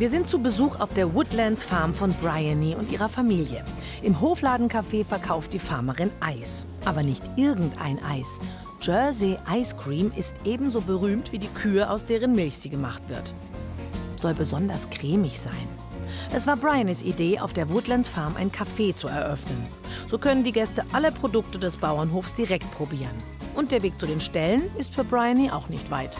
Wir sind zu Besuch auf der Woodlands Farm von Bryony und ihrer Familie. Im Hofladencafé verkauft die Farmerin Eis. Aber nicht irgendein Eis. Jersey Ice Cream ist ebenso berühmt wie die Kühe, aus deren Milch sie gemacht wird. Soll besonders cremig sein. Es war Bryonys Idee, auf der Woodlands Farm ein Café zu eröffnen. So können die Gäste alle Produkte des Bauernhofs direkt probieren. Und der Weg zu den Ställen ist für Bryony auch nicht weit.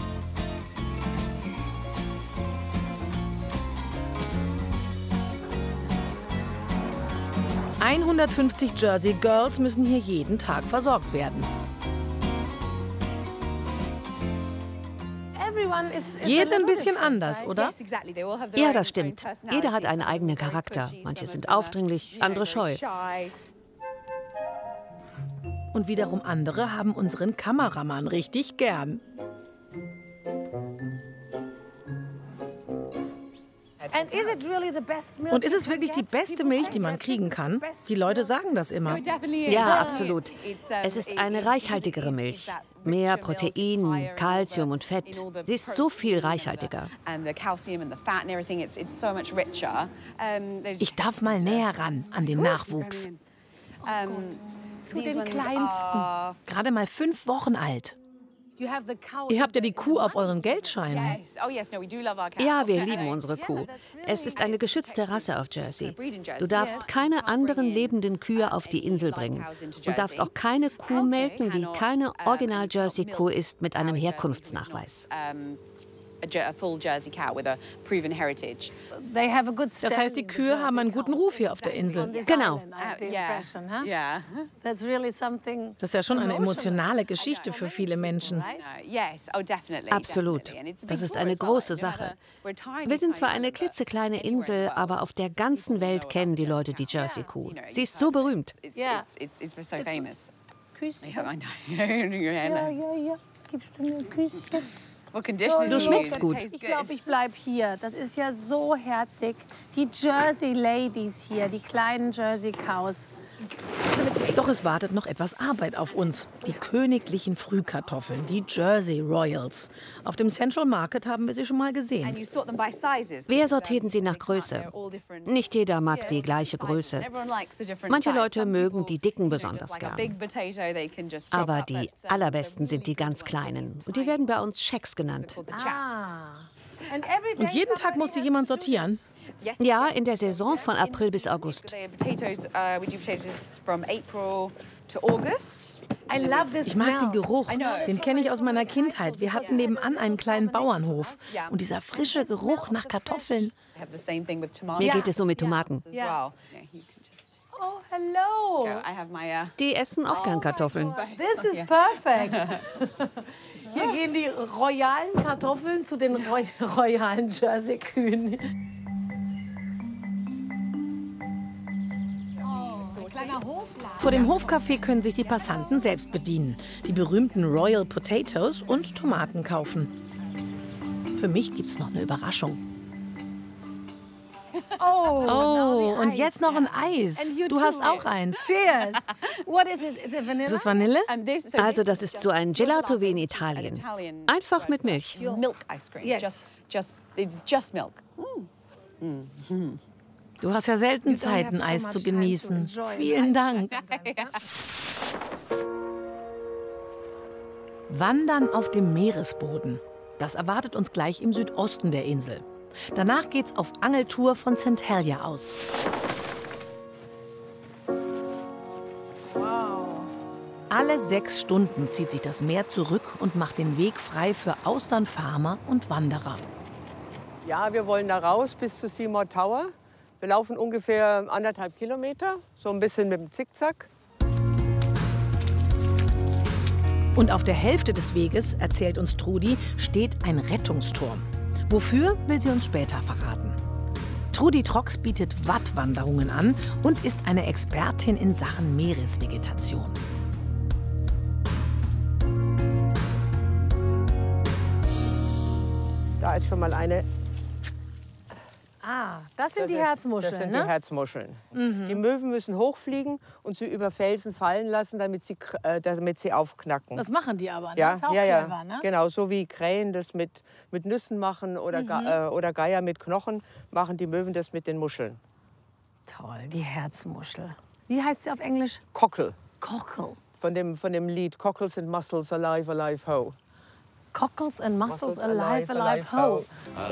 ...150 Jersey Girls müssen hier jeden Tag versorgt werden. Jede ein bisschen anders, oder? Ja, das stimmt. Jeder hat einen eigenen Charakter. Manche sind aufdringlich, andere scheu. Und wiederum andere haben unseren Kameramann richtig gern. Und ist es wirklich die beste Milch, die man kriegen kann? Die Leute sagen das immer. Ja, absolut. Es ist eine reichhaltigere Milch. Mehr Protein, Kalzium und Fett. Sie ist so viel reichhaltiger. Ich darf mal näher ran an den Nachwuchs. Zu den Kleinsten. Gerade mal 5 Wochen alt. Ihr habt ja die Kuh auf euren Geldscheinen. Ja, wir lieben unsere Kuh. Es ist eine geschützte Rasse auf Jersey. Du darfst keine anderen lebenden Kühe auf die Insel bringen. Und darfst auch keine Kuh melken, die keine Original-Jersey-Kuh ist mit einem Herkunftsnachweis. Das heißt, die Kühe haben einen guten Ruf hier auf der Insel. Genau. Das ist ja schon eine emotionale Geschichte für viele Menschen. Absolut. Das ist eine große Sache. Wir sind zwar eine klitzekleine Insel, aber auf der ganzen Welt kennen die Leute die Jersey-Kuh. Sie ist so berühmt. Ja. Gibst du mir ein Küsschen? Du schmeckst gut. Ich glaube, ich bleibe hier. Das ist ja so herzig. Die Jersey Ladies hier, die kleinen Jersey Cows. Doch es wartet noch etwas Arbeit auf uns. Die königlichen Frühkartoffeln, die Jersey Royals. Auf dem Central Market haben wir sie schon mal gesehen. Wir sortierten sie nach Größe. Nicht jeder mag die gleiche Größe. Manche Leute mögen die dicken besonders gern. Aber die allerbesten sind die ganz kleinen. Und die werden bei uns Shacks genannt. Und jeden Tag musste jemand sortieren? Ja, in der Saison von April bis August. Ich mag den Geruch. Den kenne ich aus meiner Kindheit. Wir hatten nebenan einen kleinen Bauernhof. Und dieser frische Geruch nach Kartoffeln. Mir geht es so mit Tomaten. Oh, hello. Die essen auch gern Kartoffeln. This is perfect. Hier gehen die royalen Kartoffeln zu den royalen Jersey-Kühen. Vor dem Hofcafé können sich die Passanten selbst bedienen. Die berühmten Royal Potatoes und Tomaten kaufen. Für mich gibt's noch eine Überraschung. Oh, und jetzt noch ein Eis. Du hast auch eins. Cheers. What is it? Is it vanilla? Ist es Vanille? Also das ist so ein Gelato wie in Italien. Einfach mit Milch. Yes. Just milk. Du hast ja selten Zeit, ein Eis zu genießen. Vielen Dank. Wandern auf dem Meeresboden. Das erwartet uns gleich im Südosten der Insel. Danach geht's auf Angeltour von St. Helier aus. Alle 6 Stunden zieht sich das Meer zurück und macht den Weg frei für Austernfarmer und Wanderer. Ja, wir wollen da raus bis zu Seymour Tower. Wir laufen ungefähr 1,5 Kilometer, so ein bisschen mit dem Zickzack. Und auf der Hälfte des Weges, erzählt uns Trudi, steht ein Rettungsturm. Wofür, will sie uns später verraten. Trudi Trox bietet Wattwanderungen an und ist eine Expertin in Sachen Meeresvegetation. Da ist schon mal eine Ah, das sind die Herzmuscheln, Das sind ne? die Herzmuscheln. Die Möwen müssen hochfliegen und sie über Felsen fallen lassen, damit sie aufknacken. Das machen die aber, ne? Ja, Das ist auch ja, clever, ja. ne? Genau, so wie Krähen das mit Nüssen machen oder Geier mit Knochen, machen die Möwen das mit den Muscheln. Toll, die Herzmuschel. Wie heißt sie auf Englisch? Cockle. Cockle. Von dem Lied Cockles and Mussels Alive, Alive, Ho. Cockles and mussels alive, alive, ho.